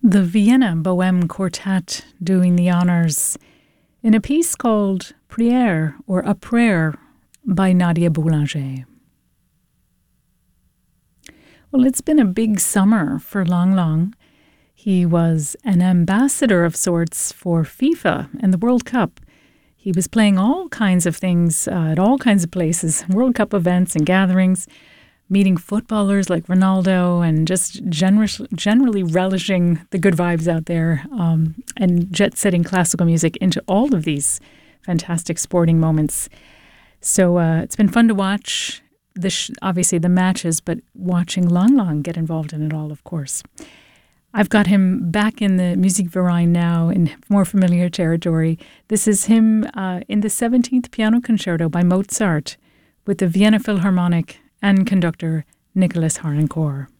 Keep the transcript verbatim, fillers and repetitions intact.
The Vienna Bohème Quartet doing the honours in a piece called Prière or A Prayer by Nadia Boulanger. Well, it's been a big summer for Lang Lang. He was an ambassador of sorts for FIFA and the World Cup. He was playing all kinds of things uh, at all kinds of places, World Cup events and gatherings, meeting footballers like Ronaldo and just gener- generally relishing the good vibes out there um, and jet-setting classical music into all of these fantastic sporting moments. So uh, it's been fun to watch, the sh- obviously the matches, but watching Lang Lang get involved in it all, of course. I've got him back in the Musikverein now in more familiar territory. This is him uh, in the seventeenth Piano Concerto by Mozart with the Vienna Philharmonic and conductor Nicholas Harnoncourt.